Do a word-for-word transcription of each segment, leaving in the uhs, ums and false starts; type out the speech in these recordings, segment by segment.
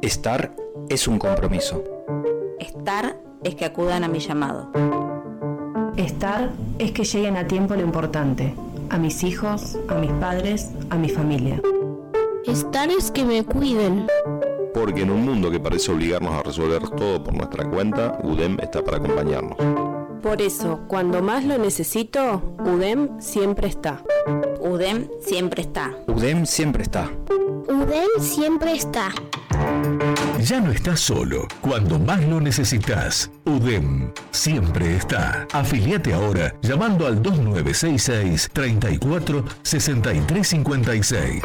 Estar es un compromiso. Estar es que acudan a mi llamado. Estar es que lleguen a tiempo lo importante, a mis hijos, a mis padres, a mi familia. Estar es que me cuiden. Porque en un mundo que parece obligarnos a resolver todo por nuestra cuenta, U D E M está para acompañarnos. Por eso, cuando más lo necesito, U D E M siempre está. U D E M siempre está. U D E M siempre está. U D E M siempre está. Ya no estás solo. Cuando más lo necesitas, U D E M siempre está. Afiliate ahora llamando al dos nueve seis seis, treinta y cuatro, sesenta y tres cincuenta y seis.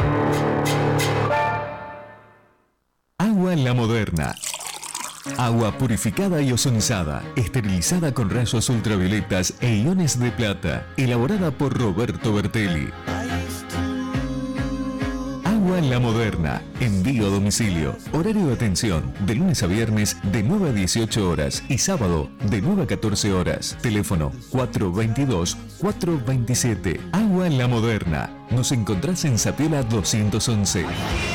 Agua La Moderna. Agua purificada y ozonizada, esterilizada con rayos ultravioletas e iones de plata, elaborada por Roberto Bertelli. Agua La Moderna, envío a domicilio, horario de atención, de lunes a viernes de nueve a dieciocho horas y sábado de nueve a catorce horas. Teléfono cuatro veintidós, cuatro veintisiete. Agua La Moderna. Nos encontrás en Zapiola doscientos once.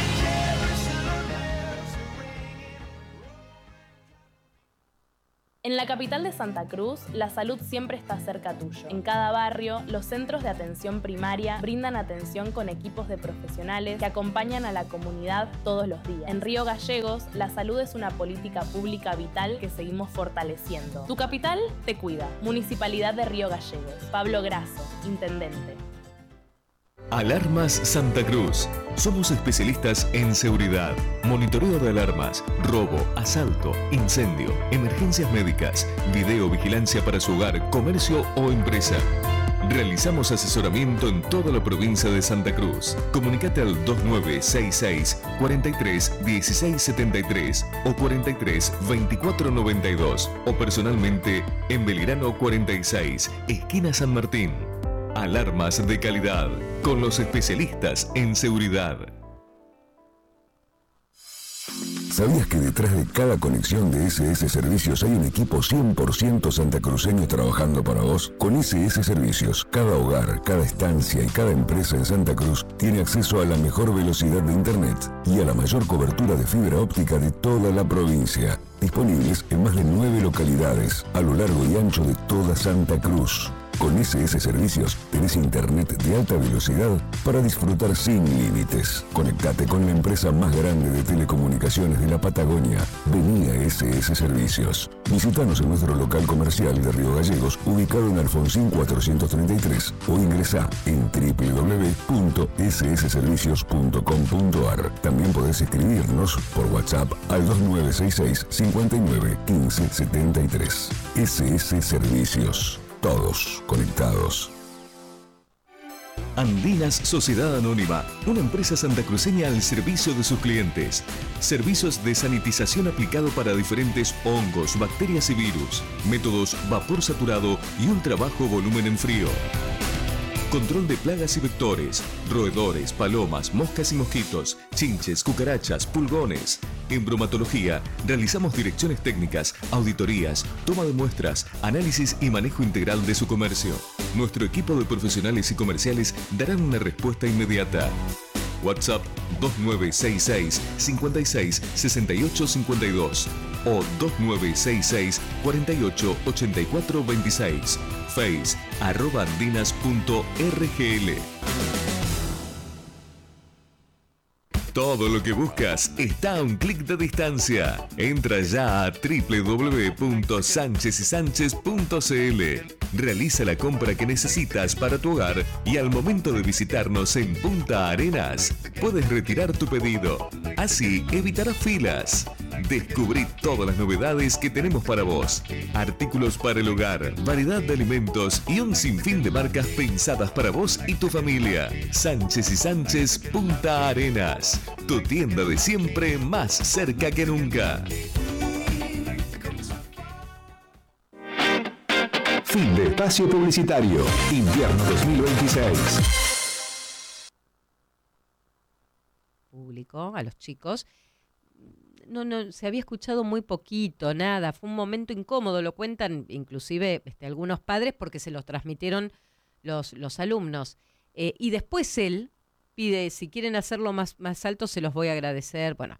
En la capital de Santa Cruz, la salud siempre está cerca tuyo. En cada barrio, los centros de atención primaria brindan atención con equipos de profesionales que acompañan a la comunidad todos los días. En Río Gallegos, la salud es una política pública vital que seguimos fortaleciendo. Tu capital te cuida. Municipalidad de Río Gallegos. Pablo Grasso, Intendente. Alarmas Santa Cruz. Somos especialistas en seguridad, monitoreo de alarmas, robo, asalto, incendio, emergencias médicas, videovigilancia para su hogar, comercio o empresa. Realizamos asesoramiento en toda la provincia de Santa Cruz. Comunicate al dos nueve seis seis, cuarenta y tres, dieciséis setenta y tres o cuarenta y tres, veinticuatro noventa y dos o personalmente en Belgrano cuarenta y seis, esquina San Martín. Alarmas de calidad, con los especialistas en seguridad. ¿Sabías que detrás de cada conexión de S S Servicios hay un equipo cien por ciento santacruceño trabajando para vos? Con S S Servicios, cada hogar, cada estancia y cada empresa en Santa Cruz tiene acceso a la mejor velocidad de Internet y a la mayor cobertura de fibra óptica de toda la provincia. Disponibles en más de nueve localidades a lo largo y ancho de toda Santa Cruz. Con S S Servicios tenés internet de alta velocidad para disfrutar sin límites. Conectate con la empresa más grande de telecomunicaciones de la Patagonia. Vení a S S Servicios. Visítanos en nuestro local comercial de Río Gallegos, ubicado en Alfonsín cuatrocientos treinta y tres, o ingresá en doble u doble u doble u punto s s servicios punto com punto a r. También podés escribirnos por WhatsApp al dos nueve seis seis, cincuenta y nueve, quince setenta y tres. S S Servicios. Todos conectados. Andinas Sociedad Anónima, una empresa santacruceña al servicio de sus clientes. Servicios de sanitización aplicado para diferentes hongos, bacterias y virus. Métodos vapor saturado y ultra bajo volumen en frío. Control de plagas y vectores, roedores, palomas, moscas y mosquitos, chinches, cucarachas, pulgones. En bromatología, realizamos direcciones técnicas, auditorías, toma de muestras, análisis y manejo integral de su comercio. Nuestro equipo de profesionales y comerciales darán una respuesta inmediata. WhatsApp dos nueve seis seis, cincuenta y seis, sesenta y ocho cincuenta y dos o dos nueve seis seis, cuarenta y ocho, ochenta y cuatro veintiséis. Face, arroba andinas punto r g l. Todo lo que buscas está a un clic de distancia. Entra ya a doble u doble u doble u punto sánchez y sánchez punto c l. Realiza la compra que necesitas para tu hogar y al momento de visitarnos en Punta Arenas, puedes retirar tu pedido. Así evitarás filas. Descubrí todas las novedades que tenemos para vos. Artículos para el hogar, variedad de alimentos y un sinfín de marcas pensadas para vos y tu familia. Sánchez y Sánchez Punta Arenas. Tu tienda de siempre más cerca que nunca. Fin de espacio publicitario. Invierno dos mil veintiséis. Público, a los chicos. No, no, se había escuchado muy poquito, nada. Fue un momento incómodo, lo cuentan inclusive este, algunos padres porque se los transmitieron los, los alumnos. Eh, y después él pide, si quieren hacerlo más, más alto, se los voy a agradecer. Bueno,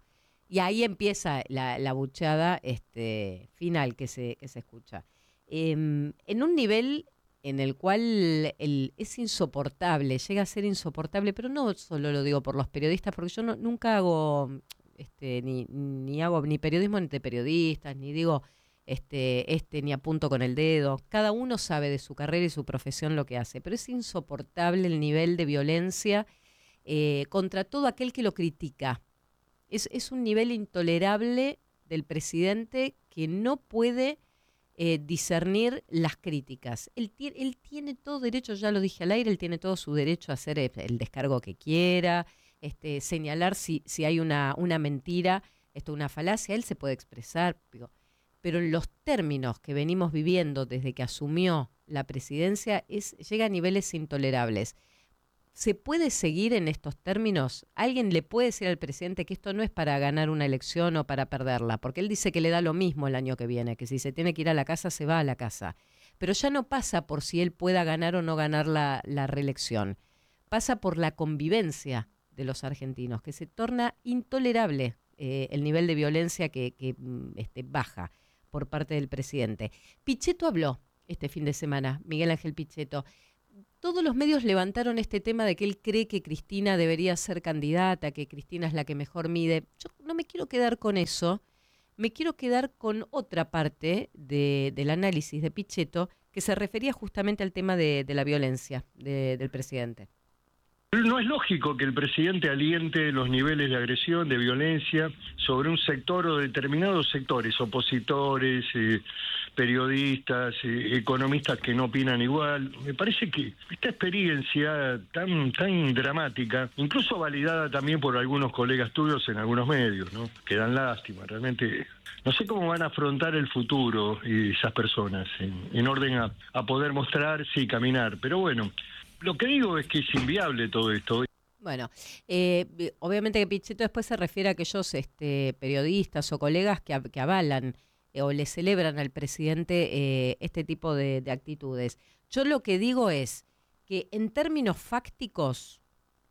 Y ahí empieza la, la buchada este, final que se, que se escucha. Eh, en un nivel en el cual el, es insoportable, llega a ser insoportable, pero no solo lo digo por los periodistas, porque yo no, nunca hago, este, ni, ni hago ni periodismo entre periodistas, ni digo este, este, ni apunto con el dedo. Cada uno sabe de su carrera y su profesión lo que hace, pero es insoportable el nivel de violencia eh, contra todo aquel que lo critica. Es, es un nivel intolerable del presidente que no puede eh, discernir las críticas. Él, él tiene todo derecho, ya lo dije al aire, él tiene todo su derecho a hacer el descargo que quiera, este, señalar si, si hay una, una mentira, esto, una falacia, él se puede expresar, digo, pero en los términos que venimos viviendo desde que asumió la presidencia es, llega a niveles intolerables. ¿Se puede seguir en estos términos? ¿Alguien le puede decir al presidente que esto no es para ganar una elección o para perderla? Porque él dice que le da lo mismo el año que viene, que si se tiene que ir a la casa, se va a la casa. Pero ya no pasa por si él pueda ganar o no ganar la, la reelección. Pasa por la convivencia de los argentinos, que se torna intolerable eh, el nivel de violencia que, que este, baja por parte del presidente. Pichetto habló este fin de semana, Miguel Ángel Pichetto. Todos los medios levantaron este tema de que él cree que Cristina debería ser candidata, que Cristina es la que mejor mide. Yo no me quiero quedar con eso, me quiero quedar con otra parte de, del análisis de Pichetto que se refería justamente al tema de, de la violencia de, del presidente. No es lógico que el presidente aliente los niveles de agresión, de violencia sobre un sector o determinados sectores, opositores, eh, periodistas, eh, economistas que no opinan igual. Me parece que esta experiencia tan tan dramática, incluso validada también por algunos colegas tuyos en algunos medios, ¿no? Que dan lástima, realmente. No sé cómo van a afrontar el futuro esas personas, en, en orden a, a poder mostrar, sí, caminar, pero bueno. Lo que digo es que es inviable todo esto. Bueno, eh, obviamente que Pichetto después se refiere a aquellos este, periodistas o colegas que, que avalan eh, o le celebran al presidente eh, este tipo de, de actitudes. Yo lo que digo es que en términos fácticos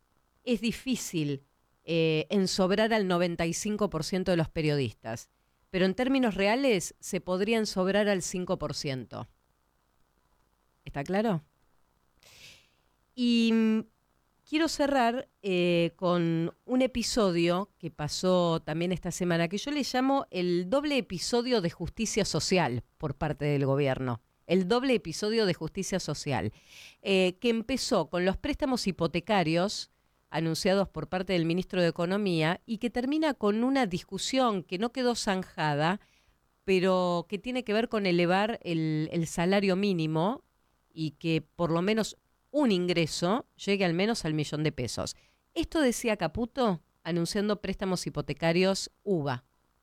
es difícil eh, ensobrar al noventa y cinco por ciento de los periodistas, pero en términos reales se podría ensobrar al cinco por ciento. ¿Está claro? Y quiero cerrar eh, con un episodio que pasó también esta semana, que yo le llamo el doble episodio de justicia social por parte del gobierno. El doble episodio de justicia social, eh, que empezó con los préstamos hipotecarios anunciados por parte del ministro de Economía y que termina con una discusión que no quedó zanjada, pero que tiene que ver con elevar el, el salario mínimo y que por lo menos un ingreso llegue al menos al millón de pesos. Esto decía Caputo anunciando préstamos hipotecarios U B A.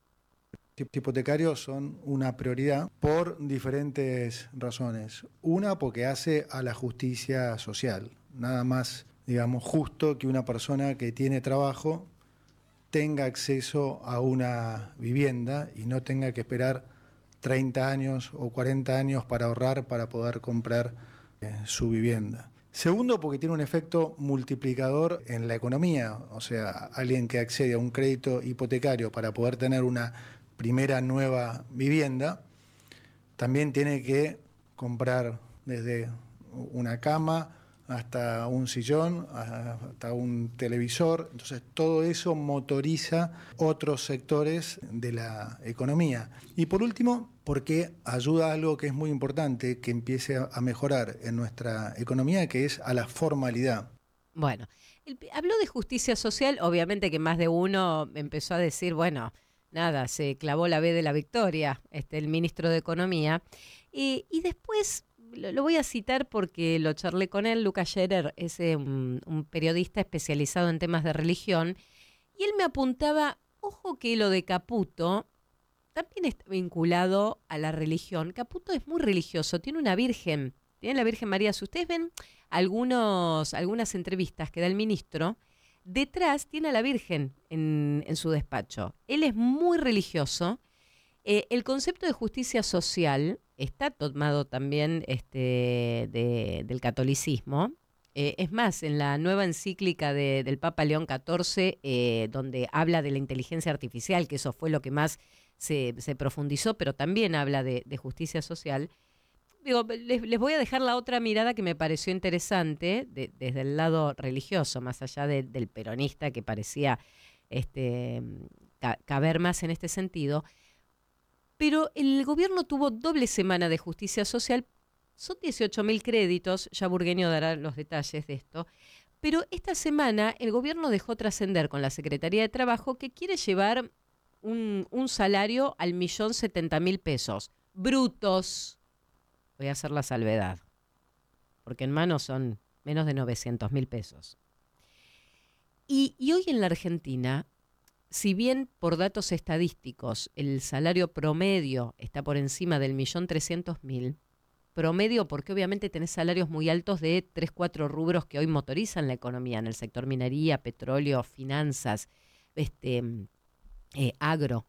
Hipotecarios son una prioridad por diferentes razones. Una, porque hace a la justicia social. Nada más, digamos, justo que una persona que tiene trabajo tenga acceso a una vivienda y no tenga que esperar treinta años o cuarenta años para ahorrar para poder comprar eh, su vivienda. Segundo, porque tiene un efecto multiplicador en la economía, o sea, alguien que accede a un crédito hipotecario para poder tener una primera nueva vivienda, también tiene que comprar desde una cama hasta un sillón, hasta un televisor. Entonces, todo eso motoriza otros sectores de la economía. Y por último, porque ayuda a algo que es muy importante, que empiece a mejorar en nuestra economía, que es a la formalidad. Bueno, el, habló de justicia social, obviamente que más de uno empezó a decir, bueno, nada, se clavó la B de la victoria, este, el ministro de Economía. Y, y después, lo, lo voy a citar porque lo charlé con él, Lucas Scherer, es un, un periodista especializado en temas de religión, y él me apuntaba, ojo que lo de Caputo también está vinculado a la religión. Caputo es muy religioso, tiene una virgen, tiene la Virgen María. Si ustedes ven algunos, algunas entrevistas que da el ministro, detrás tiene a la Virgen en, en su despacho. Él es muy religioso. Eh, el concepto de justicia social está tomado también este, de, del catolicismo. Eh, es más, en la nueva encíclica de, del Papa León catorce, eh, donde habla de la inteligencia artificial, que eso fue lo que más se, se profundizó, pero también habla de, de justicia social. Digo, les, les voy a dejar la otra mirada que me pareció interesante, de, desde el lado religioso, más allá de, del peronista que parecía este, ca- caber más en este sentido. Pero el gobierno tuvo doble semana de justicia social. Son dieciocho mil créditos, ya Burgueño dará los detalles de esto, pero esta semana el gobierno dejó trascender con la Secretaría de Trabajo que quiere llevar un, un salario al millón setenta mil pesos, brutos. Voy a hacer la salvedad, porque en mano son menos de novecientos mil pesos. Y, y hoy en la Argentina, si bien por datos estadísticos el salario promedio está por encima del millón trescientos mil, promedio porque obviamente tenés salarios muy altos de tres, cuatro rubros que hoy motorizan la economía, en el sector minería, petróleo, finanzas, este, eh, agro.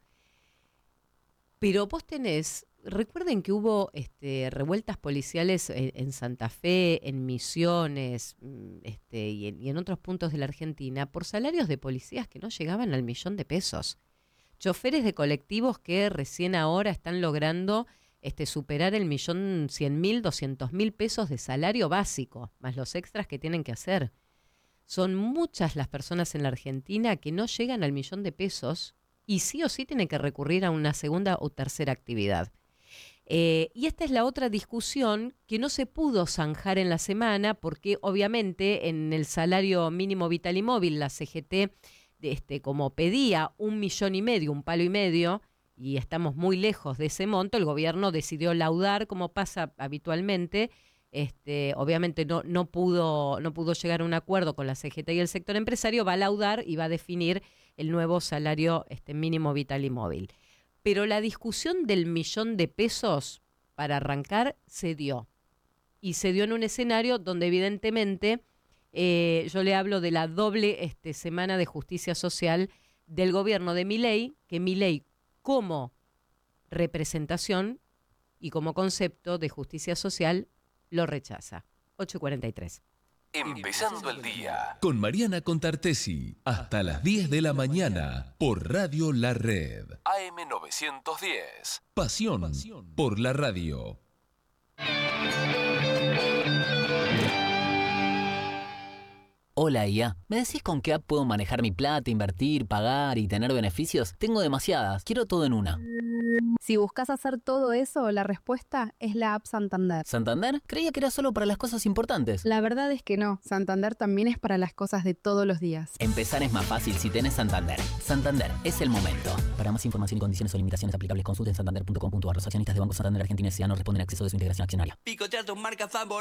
Pero vos tenés, recuerden que hubo este, revueltas policiales en, en Santa Fe, en Misiones este, y, en, y en otros puntos de la Argentina por salarios de policías que no llegaban al millón de pesos. Choferes de colectivos que recién ahora están logrando Este, superar el millón cien mil, doscientos mil pesos de salario básico, más los extras que tienen que hacer. Son muchas las personas en la Argentina que no llegan al millón de pesos y sí o sí tienen que recurrir a una segunda o tercera actividad. Eh, y esta es la otra discusión que no se pudo zanjar en la semana porque obviamente en el salario mínimo vital y móvil la C G T, este, como pedía un millón y medio, un palo y medio, y estamos muy lejos de ese monto, el gobierno decidió laudar, como pasa habitualmente. Este, obviamente no, no, pudo, no pudo llegar a un acuerdo con la C G T y el sector empresario, va a laudar y va a definir el nuevo salario este, mínimo vital y móvil. Pero la discusión del millón de pesos para arrancar se dio. Y se dio en un escenario donde evidentemente eh, yo le hablo de la doble este, semana de justicia social del gobierno de Milei, que Milei como representación y como concepto de justicia social lo rechaza. ocho cuarenta y tres. Empezando el día. Con Mariana Contartesi. Hasta las diez de la mañana. Por Radio La Red. A M novecientos diez. Pasión por la radio. Hola I A, ¿me decís con qué app puedo manejar mi plata, invertir, pagar y tener beneficios? Tengo demasiadas, quiero todo en una. Si buscas hacer todo eso, la respuesta es la app Santander. ¿Santander? Creía que era solo para las cosas importantes. La verdad es que no, Santander también es para las cosas de todos los días. Empezar es más fácil si tenés Santander. Santander, es el momento. Para más información y condiciones o limitaciones aplicables, consulten santander punto com punto a r. Los accionistas de Banco Santander Argentina S A no responden a acceso de su integración accionaria. Picotear tu marca favorita.